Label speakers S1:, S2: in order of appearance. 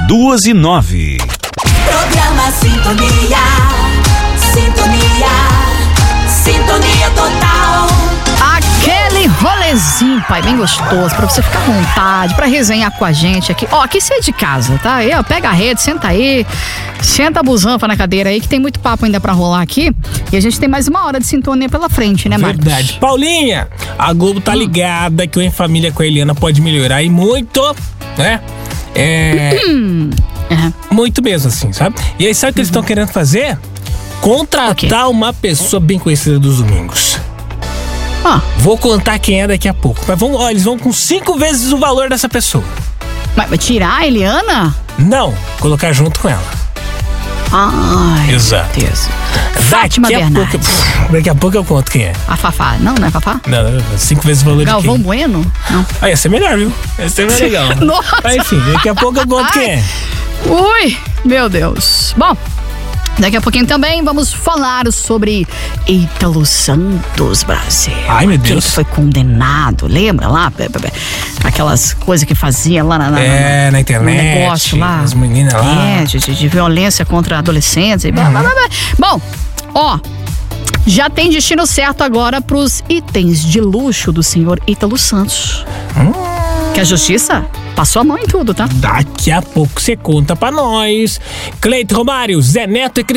S1: 2:09.
S2: Programa Sintonia. Sintonia total.
S3: Aquele rolezinho, pai, bem gostoso, pra você ficar à vontade, pra resenhar com a gente aqui. Ó, aqui você é de casa, tá? Aí, ó, pega a rede, senta aí, senta a busanfa na cadeira aí, que tem muito papo ainda pra rolar aqui. E a gente tem mais 1 hora de sintonia pela frente, né, Marcos?
S4: Verdade. Paulinha, a Globo tá ligada que o Em Família com a Eliana pode melhorar e muito, né? Muito mesmo, assim, sabe? E aí, sabe o que eles estão querendo fazer? Contratar uma pessoa bem conhecida dos domingos. Vou contar quem é daqui a pouco. Mas eles vão com 5 vezes o valor dessa pessoa.
S3: Mas tirar a Eliana?
S4: Não, colocar junto com ela.
S3: Ai,
S4: exato.
S3: Deus. Fátima Bernardes.
S4: Daqui a pouco eu conto quem é.
S3: A Fafá. Não é Fafá?
S4: Não, 5 vezes o valor
S3: Galvão
S4: de quem?
S3: Bueno? Não.
S4: Ia ser melhor, viu? Ia ser mais legal.
S3: Nossa.
S4: Mas enfim, daqui a pouco eu conto quem é.
S3: Ui, meu Deus. Bom, daqui a pouquinho também vamos falar sobre Ítalo Santos, Brasil.
S4: Ai, meu Deus.
S3: Ele foi condenado, lembra lá? Aquelas coisas que fazia lá
S4: na internet.
S3: No negócio lá.
S4: As meninas lá.
S3: De violência contra adolescentes. Blá, blá, blá, blá. Bom, ó, já tem destino certo agora pros itens de luxo do senhor Ítalo Santos. Que a justiça passou a mão em tudo, tá?
S4: Daqui a pouco você conta pra nós. Cleiton Romário, Zé Neto e